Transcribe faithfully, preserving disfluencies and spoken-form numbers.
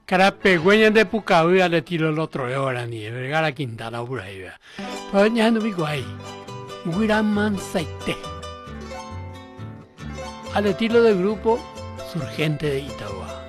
Carapegüeña de Pucaví al estilo el otro de ahora ni de Vergara Quintana por ahí, vea. Pero ya no digo ahí. Guiraman Saite. Al estilo del grupo Surgente de Itagua.